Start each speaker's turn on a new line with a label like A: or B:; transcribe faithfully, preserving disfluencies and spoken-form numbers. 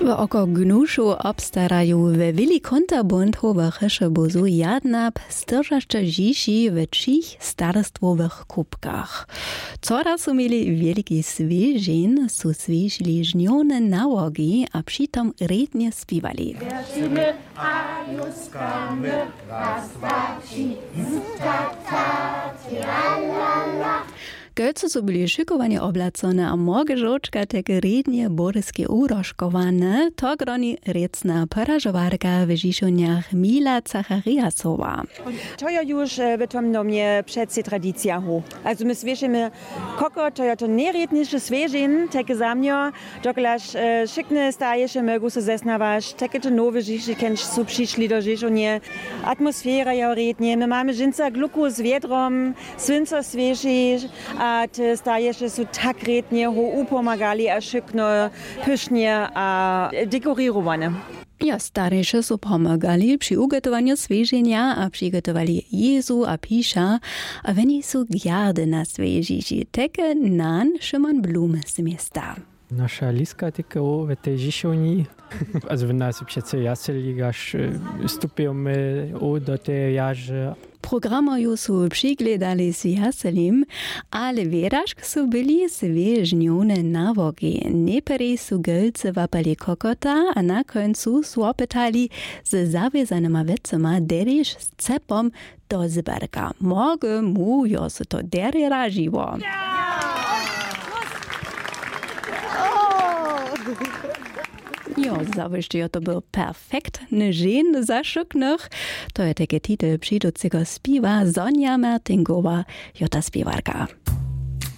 A: Oko gnuszu obstarajú ve Vili kontabund hovacheše bozu jadnab stržašče žiši ve čich starostvowych kubkach. Cora su mieli wielki swieżin, su swiežili żnione nałogi, a přitom rednie spiewali.
B: Wierzymy, a juskamy, raz, dwa, trzy, tak, tak, la.
A: Götze su byli szykowanie oblacone, a morge żoczka teke rednie boryskie uroszkowane, to groni recna porażowarka w Žišoniach Mila Zachariasowa.
C: To ja już w tym domie przed tradycja ho. Also my swieszymy koko, to ja to nierednische swieżin, teke zamnio, dokolaż szykne stajesze mögu se zesnawasz, teke to nowe Žiši kenš su przyszli do Žišonie. Atmosfera ja rednie, my mamy żynca gluku z wietrom, swinco swieži, a te staješe su tak rednie ho upomagali a szykno, pysznie a dekorirowane.
A: Ja, starejsze su pomagali przy ugotowaniu swieżenia, a przygotowali Jezu a pisza, a weni su gjardy na swiežiši, teke nan Šimon Blum z miasta.
D: Nasza liska tylko w tej Žišoni, also wenn nas przece jaseligaš stupimy do tej jarze.
A: Programuju su přigledali s jaselim, ale vědašk su byli sviežňone nawogi. Neperi su gölce vapali kokota, a na koncu su opetali z zavezanima vecima deriš s cepom do zberka. Morge mu jo se to deri raživo. Jo, zawyście to był perfektny żen za szuknych. To je taki titel przydocego spiwa Sonja Martinkowa, jota spiwarka.